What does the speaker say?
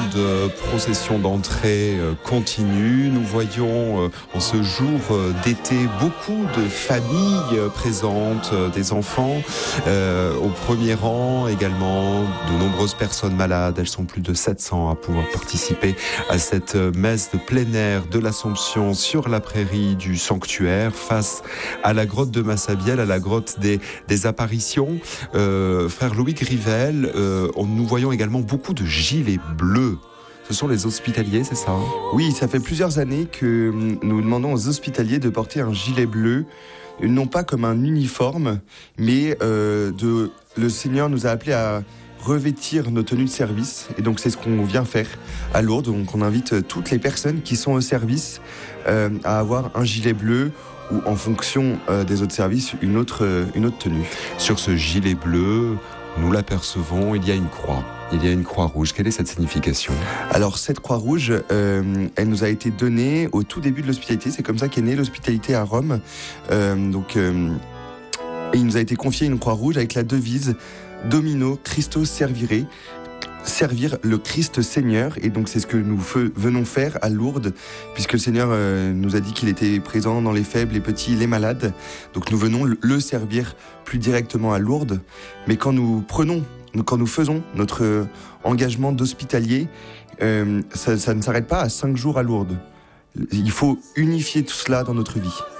de procession d'entrée continue. Nous voyons en ce jour d'été beaucoup de familles présentes, des enfants. Au premier rang également, de nombreuses personnes malades. Elles sont plus de 700 à pouvoir participer à cette messe de plein air de l'Assomption sur la prairie du sanctuaire face à la grotte de Massabielle, à la grotte des apparitions. Frère Louis Grivel, nous voyons également beaucoup de gilets bleus. Ce sont les hospitaliers, c'est ça ? Oui, ça fait plusieurs années que nous demandons aux hospitaliers de porter un gilet bleu, non pas comme un uniforme, mais le Seigneur nous a appelés à revêtir nos tenues de service. Et donc c'est ce qu'on vient faire à Lourdes. Donc on invite toutes les personnes qui sont au service à avoir un gilet bleu ou en fonction des autres services, une autre tenue. Sur ce gilet bleu, nous l'apercevons, il y a une croix. Il y a une croix rouge. Quelle est cette signification ? Alors cette croix rouge, elle nous a été donnée au tout début de l'hospitalité. C'est comme ça qu'est née l'hospitalité à Rome. Et il nous a été confié une croix rouge avec la devise Domino Christo Servire, servir le Christ Seigneur. Et donc c'est ce que nous venons faire à Lourdes, puisque le Seigneur nous a dit qu'il était présent dans les faibles, les petits, les malades. Donc nous venons le servir plus directement à Lourdes. Mais quand nous faisons notre engagement d'hospitalier, ça ne s'arrête pas à 5 jours à Lourdes. Il faut unifier tout cela dans notre vie.